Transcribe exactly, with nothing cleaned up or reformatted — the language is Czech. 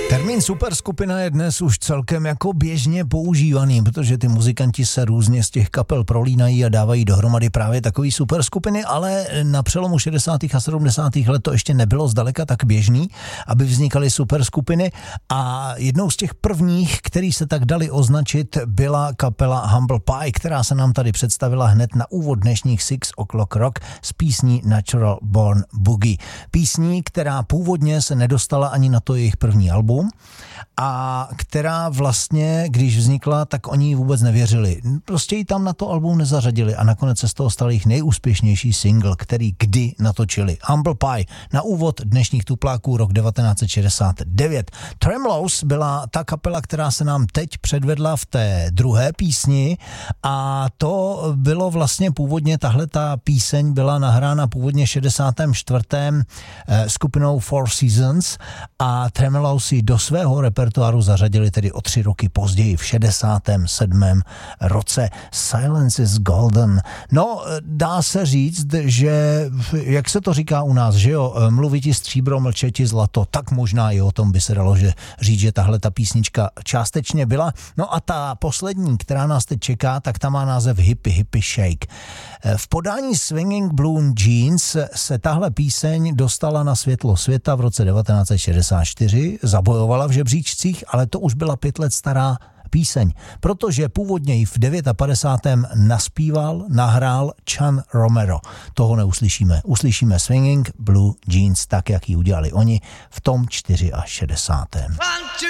Termín superskupina je dnes už celkem jako běžně používaný, protože ty muzikanti se různě z těch kapel prolínají a dávají dohromady právě takový superskupiny, ale na přelomu šedesátých a sedmdesátých let to ještě nebylo zdaleka tak běžný, aby vznikaly superskupiny, a jednou z těch prvních, který se tak dali označit, byla kapela Humble Pie, která se nám tady představila hned na úvod dnešních Six O'Clock Rock s písní Natural Born Boogie. Písní, která původně se nedostala ani na to jejich první album, a která vlastně, když vznikla, tak oni ji vůbec nevěřili. Prostě ji tam na to album nezařadili a nakonec se z toho stal jejich nejúspěšnější single, který kdy natočili. Humble Pie na úvod dnešních tupláků rok devatenáct set šedesát devět. Tremeloes byla ta kapela, která se nám teď předvedla v té druhé písni, a to bylo vlastně původně, tahle ta píseň byla nahrána původně šedesátém čtvrtém skupinou Four Seasons a Tremeloes ji do svého repertoáru zařadili tedy o tři roky později v šedesátém sedmém roce. Silence is golden. No, dá se říct, že jak se to říká u nás, že jo, mluviti stříbro, mlčeti zlato, tak možná i o tom by se dalo že říct, že tahle ta písnička částečně byla. No a ta poslední, která nás teď čeká, tak ta má název Hippie Hippie Shake. V podání Swinging Blue Jeans se tahle píseň dostala na světlo světa v roce devatenáct set šedesát čtyři, zabojovala v žebříčcích, ale to už byla pět let stará píseň, protože původně ji v padesátém devátém naspíval, nahrál Chan Romero. Toho neuslyšíme. Uslyšíme Swinging Blue Jeans, tak jak ji udělali oni v tom šedesátém čtvrtém